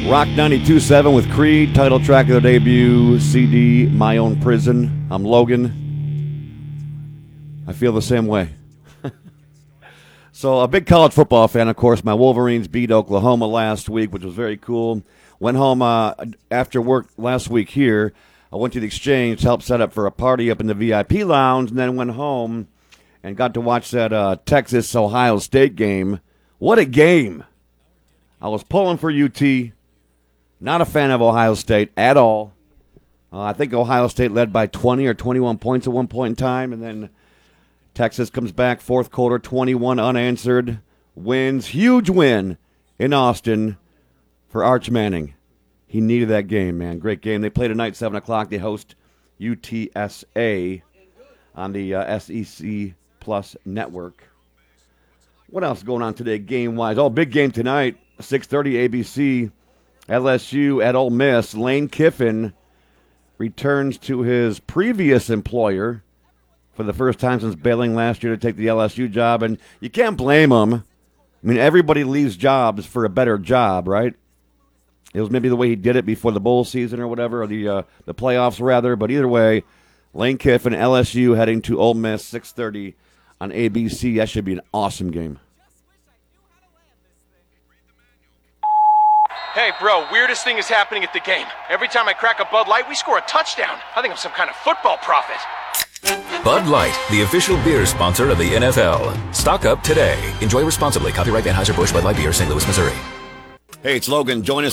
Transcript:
Rock 92.7 with Creed, title track of their debut CD, My Own Prison. I'm Logan. I feel the same way. So a big college football fan, of course. My Wolverines beat Oklahoma last week, which was very cool. Went home after work last week here. I went to the Exchange to help set up for a party up in the VIP lounge, and then went home and got to watch that Texas-Ohio State game. What a game. I was pulling for UT. Not a fan of Ohio State at all. I think Ohio State led by 20 or 21 points at one point in time, and then Texas comes back, fourth quarter, 21 unanswered, wins. Huge win in Austin for Arch Manning. He needed that game, man. Great game. They play tonight, 7 o'clock. They host UTSA on the SEC Plus Network. What else is going on today game-wise? Oh, big game tonight, 6:30 ABC, LSU at Ole Miss. Lane Kiffin returns to his previous employer for the first time since bailing last year to take the LSU job, and you can't blame him. I mean, everybody leaves jobs for a better job, right? It was maybe the way he did it before the bowl season or whatever, or the playoffs rather, but either way, Lane Kiffin, LSU heading to Ole Miss, 6:30 on ABC. That should be an awesome game. Hey, bro, weirdest thing is happening at the game. Every time I crack a Bud Light, we score a touchdown. I think I'm some kind of football prophet. Bud Light, the official beer sponsor of the NFL. Stock up today. Enjoy responsibly. Copyright Anheuser-Busch Bud Light Beer, St. Louis, Missouri. Hey, it's Logan. Join us